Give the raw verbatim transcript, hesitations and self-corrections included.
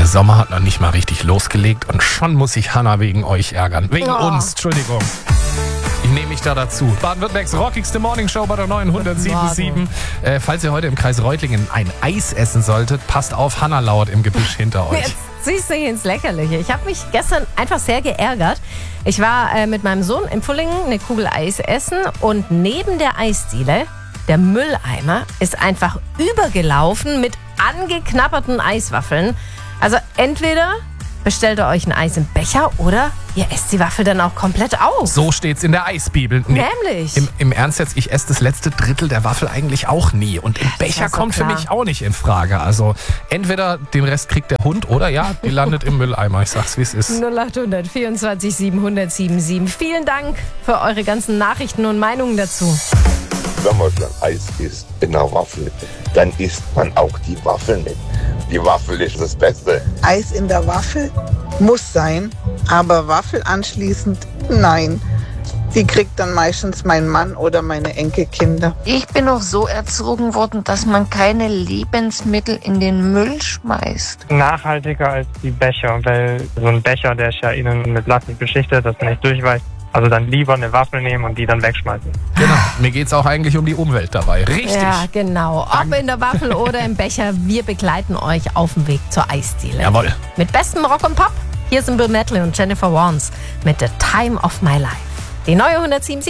Der Sommer hat noch nicht mal richtig losgelegt und schon muss sich Hannah wegen euch ärgern. Wegen Oh. uns, Entschuldigung. Ich nehme mich da dazu. Baden-Württerbergs rockigste Morningshow bei der neuen hundertsieben Komma sieben. Äh, falls ihr heute im Kreis Reutlingen ein Eis essen solltet, passt auf, Hannah lauert im Gebüsch hinter euch. Jetzt ziehst du hier ins Lächerliche. Ich habe mich gestern einfach sehr geärgert. Ich war äh, mit meinem Sohn in Pfullingen eine Kugel Eis essen und neben der Eisdiele, der Mülleimer, ist einfach übergelaufen mit angeknabberten Eiswaffeln. Also entweder bestellt ihr euch ein Eis im Becher oder ihr esst die Waffel dann auch komplett auf. So steht's in der Eisbibel. Nee, Nämlich. Im, Im Ernst jetzt, ich esse das letzte Drittel der Waffel eigentlich auch nie. Und im Becher ja so kommt klar. für mich auch nicht in Frage. Also entweder den Rest kriegt der Hund oder ja, die landet im Mülleimer. Ich sag's, wie es ist. null acht hundert vierundzwanzig siebenhundert siebenundsiebzig. Vielen Dank für eure ganzen Nachrichten und Meinungen dazu. Wenn man schon Eis isst in einer Waffel, dann isst man auch die Waffel mit. Die Waffel ist das Beste. Eis in der Waffel muss sein, aber Waffel anschließend nein. Die kriegt dann meistens mein Mann oder meine Enkelkinder. Ich bin auch so erzogen worden, dass man keine Lebensmittel in den Müll schmeißt. Nachhaltiger als die Becher, weil so ein Becher, der ist ja innen mit Plastik beschichtet, dass er nicht durchweicht. Also dann lieber eine Waffel nehmen und die dann wegschmeißen. Genau. Mir geht's auch eigentlich um die Umwelt dabei. Richtig. Ja, genau. Ob in der Waffel oder im Becher, wir begleiten euch auf dem Weg zur Eisdiele. Jawohl. Mit bestem Rock und Pop. Hier sind Bill Medley und Jennifer Warnes mit The Time of My Life. Die neue hundertsieben Komma sieben.